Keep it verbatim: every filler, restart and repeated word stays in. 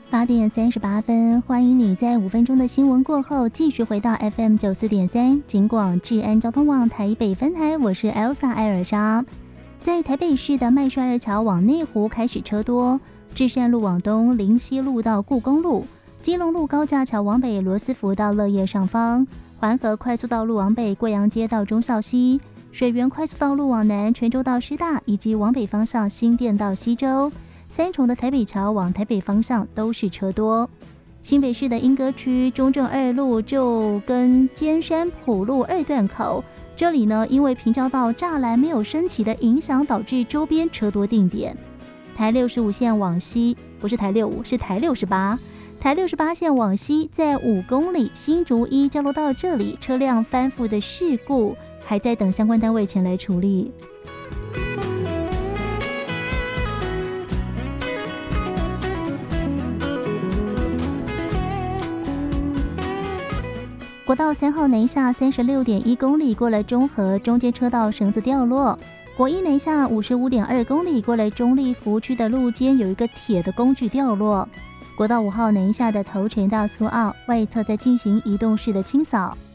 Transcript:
八点三十八分，欢迎你在五分钟的新闻过后继续回到 F M 九四点三警广治安交通网台北分台，我是 Elsa 艾尔莎。在台北市的麦帅二桥往内湖开始车多，至善路往东，林西路到故宫路，基隆路高架桥往北，罗斯福到乐业上方，环河快速道路往北，贵阳街到忠孝溪，水源快速道路往南，泉州到师大，以及往北方向新店到西州。三重的台北桥往台北方向都是车多。新北市的莺歌区中正二路就跟尖山埔路二段口，这里呢因为平交道栅栏没有升起的影响，导致周边车多定点。台六十五线往西，不是台六五，是台六十八。台六十八线往西，在五公里新竹一交流道这里车辆翻覆的事故，还在等相关单位前来处理。国道三号南下三十六点一公里，过了中和，中间车道绳子掉落。国一南下五十五点二公里，过了中立福区的路肩有一个铁的工具掉落。国道五号南下的头城到苏澳外侧在进行移动式的清扫。